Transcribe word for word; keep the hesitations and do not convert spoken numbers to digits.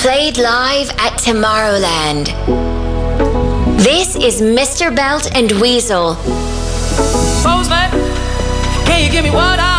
Played live at Tomorrowland. This is Mister Belt and Weasel. Postman, can you give me what I